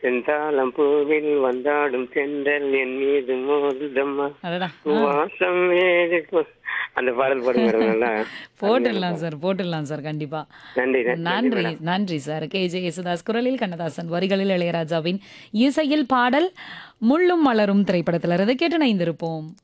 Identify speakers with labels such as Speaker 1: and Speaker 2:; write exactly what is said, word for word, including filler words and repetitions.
Speaker 1: செந்தாளம் பூவில் வந்தாடும் சென்றல் என் மீது மோதுதம்மா
Speaker 2: அடடா! ஆ.
Speaker 1: வாசம் ஏறி போ- அந்த பாடல் போடுங்க மேடம் நல்லா
Speaker 2: போட்டுடலாம் சார், போட்டுடலாம் சார் கண்டிப்பா.
Speaker 1: நன்றி நன்றி நன்றி
Speaker 2: நன்றி,
Speaker 1: மேடம்
Speaker 2: நன்றி சார். கே. ஜே. யேசுதாஸ் குரலில் கண்ணதாசன் வரிகளில் இளையராஜாவின் இசையில் பாடல் முள்ளும் மலரும் திரைப்படத்திலிருந்து கேட்டு இணைந்திருப்போம்.